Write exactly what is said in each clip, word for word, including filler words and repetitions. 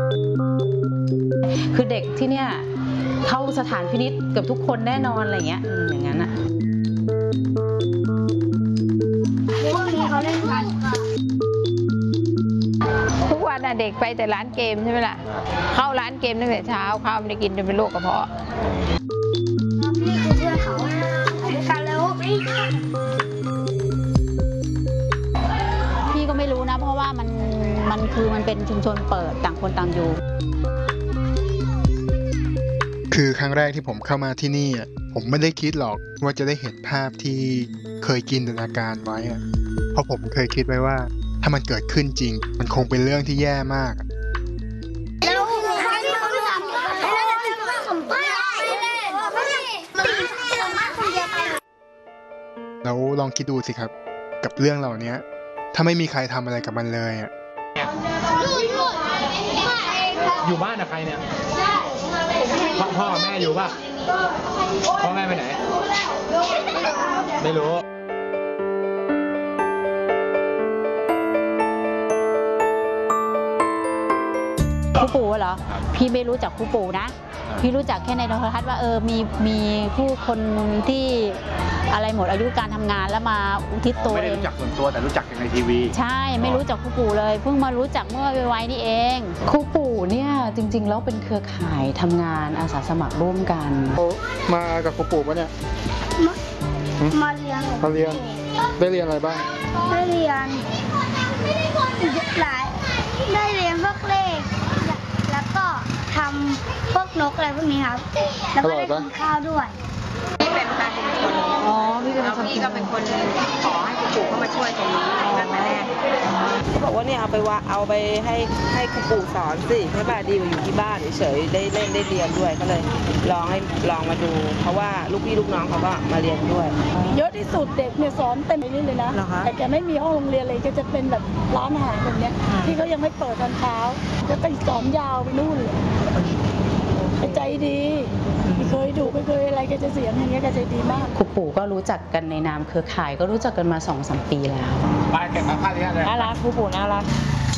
คือเด็กที่เนี่ยเข้าสถานพินิจเกือบทุกคนแน่นอนอะไรเงี้ยอย่างนั้นอะพวกนี้เขาเล่นกันทุกวันน่ะเด็กไปแต่ร้านเกมใช่ไหมล่ะเข้าร้านเกมตั้งแต่เช้าข้าวไม่ได้กินจนเป็นโรคกระเพาะนี่คือเพื่อนเขาไปกันแล้วพี่ก็ไม่รู้นะเพราะว่ามันมันคือมันเป็นชุมชนเปิดต่างคนต่างอยู่คือครั้งแรกที่ผมเข้ามาที่นี่ผมไม่ได้คิดหรอกว่าจะได้เห็นภาพที่เคยจินตนาการไว้เพราะผมเคยคิดไว้ว่าถ้ามันเกิดขึ้นจริงมันคงเป็นเรื่องที่แย่มากแล้วใครที่เขาไม่ทำให้เราจะมาสัมภาษณ์แล้วลองคิดดูสิครับกับเรื่องเหล่านี้ถ้าไม่มีใครทำอะไรกับมันเลยอ่ะอยู่บ้านกับใครเนี่ยพ่อพ่อแม่อยู่ป่ะพ่อแม่ไปไหนไม่รู้ครูปู่เหรอพี่ไม่รู้จักครูปู่นะพี่รู้จักแค่ในโทรทัศน์ว่าเออมีมีผู้คนที่อะไรหมดอายุการทำงานแล้วมาอุทิศตัวเองไม่ได้รู้จักส่วนตัวแต่รู้จักในทีวีใช่ไม่รู้จักครูปู่เลยเพิ่งมารู้จักเมื่อไวๆนี่เองครูปู่เนี่ยจริงๆแล้วเป็นเครือข่ายทำงานอาสาสมัครร่วมกันมากับครูปู่ปะเนี่ยมาเรียนมาเรียนได้เรียนอะไรบ้างได้เรียนหลายได้เรียนพวกเลขแล้วก็ทำพวกนกอะไรพวกนี้ครับแล้วก็ได้กินข้าวด้วยพี่เป็นประธานชุมชนอ๋อพี่เป็นคนพี่ก็เป็นคนขอให้ครูปู่เข้ามาช่วยตรงนี้ตั้งแต่แรกเขาบอกว่าเนี่ยเอาไปว่าเอาไปให้ให้ครูปู่สอนสิใช่ป่ะดีกว่าอยู่ที่บ้านเฉยๆได้เล่นได้เรียนด้วยก็เลยลองให้ลองมาดูเพราะว่าลูกพี่ลูกน้องเขาก็มาเรียนด้วยเยอะที่สุดเด็กเนี่ยสอนเต็มเลยเลยนะแต่แกไม่มีห้องโรงเรียนเลยก็จะเป็นแบบร้านอาหารแบบนี้ที่เขายังไม่เปิดตอนเช้าจะไปสอนยาวไปนู่นเลยใจดีไม่เคยดุไม่เคยอะไรแกจะเสียงอย่างเงี้ยแกใจดีมากครูปู่ก็รู้จักกันในนามเครือข่ายก็รู้จักกันมา สองสาม ปีแล้วไปเก็บมาค่าเรียนเลยน่ารักครูปู่น่ารัก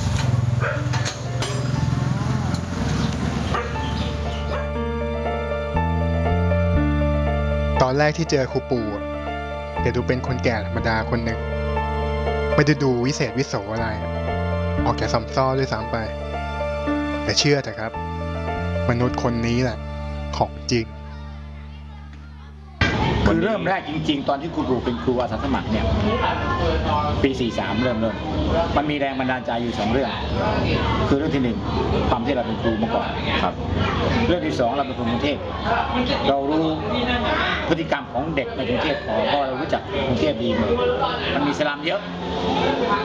ตอนแรกที่เจอครูปู่แกดูเป็นคนแก่ธรรมดาคนหนึ่งไม่ได้ดูวิเศษวิโสอะไรออกจากซ้ำซ้อด้วยซ้ำไปแต่เชื่อเถอะครับมนุษย์คนนี้แหละของจริงคือเริ่มแรกจริงๆตอนที่ครูปู่เป็นครูอาสาสมัครเนี่ยปีสี่สามเริ่มเริ่มมันมีแรงบันดาลใจอยู่สองเรื่องคือเรื่องที่หนึ่งความที่เราเป็นครูมาก่อนครับเรื่องที่สองเราเป็นคนกรุงเทพเรารู้พฤติกรรมของเด็กในกรุงเทพพอเพราะเรารู้จักกรุงเทพดีมันมีสลัมเยอะ